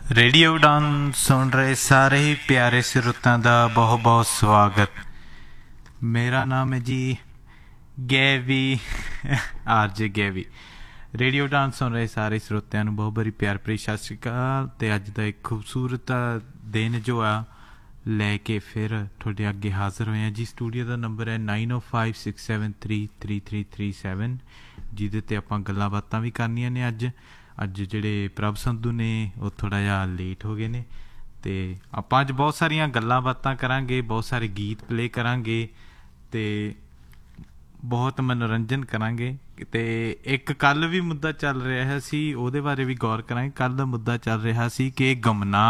Radio ਉਡਾਨ ਸੁਣ ਰਹੇ ਸਾਰੇ ਹੀ ਪਿਆਰੇ ਸਰੋਤਿਆਂ ਦਾ ਬਹੁਤ ਬਹੁਤ ਸਵਾਗਤ। ਮੇਰਾ ਨਾਮ ਹੈ ਜੀ ਗੈਵੀ, ਆਰਜੇ ਗੈਵੀ। ਰੇਡੀਓ ਉਡਾਨ ਸੁਣ ਰਹੇ ਸਾਰੇ ਸਰੋਤਿਆਂ ਨੂੰ ਬਹੁਤ ਬੜੀ ਪਿਆਰ ਭਰੀ ਸਤਿ ਸ਼੍ਰੀ ਅਕਾਲ। ਅਤੇ ਅੱਜ ਦਾ ਇੱਕ ਖੂਬਸੂਰਤ ਦਿਨ ਜੋ ਆ ਲੈ ਕੇ ਫਿਰ ਤੁਹਾਡੇ ਅੱਗੇ ਹਾਜ਼ਰ ਹੋਏ ਹਾਂ ਜੀ। ਸਟੂਡੀਓ ਦਾ ਨੰਬਰ ਹੈ 9056733337 ਜਿਹਦੇ 'ਤੇ ਆਪਾਂ ਗੱਲਾਂ ਬਾਤਾਂ ਵੀ ਕਰਨੀਆਂ ਨੇ। ਅੱਜ ਜਿਹੜੇ ਪ੍ਰਭ ਸੰਧੂ ਨੇ ਉਹ ਥੋੜ੍ਹਾ ਜਿਹਾ ਲੇਟ ਹੋ ਗਏ ਨੇ ਅਤੇ ਆਪਾਂ ਅੱਜ ਬਹੁਤ ਸਾਰੀਆਂ ਗੱਲਾਂ ਬਾਤਾਂ ਕਰਾਂਗੇ, ਬਹੁਤ ਸਾਰੇ ਗੀਤ ਪਲੇ ਕਰਾਂਗੇ ਅਤੇ ਬਹੁਤ ਮਨੋਰੰਜਨ ਕਰਾਂਗੇ। ਅਤੇ ਇੱਕ ਕੱਲ੍ਹ ਵੀ ਮੁੱਦਾ ਚੱਲ ਰਿਹਾ ਸੀ, ਉਹਦੇ ਬਾਰੇ ਵੀ ਗੌਰ ਕਰਾਂਗੇ। ਕੱਲ੍ਹ ਦਾ ਮੁੱਦਾ ਚੱਲ ਰਿਹਾ ਸੀ ਕਿ ਗੁੰਮਨਾਮ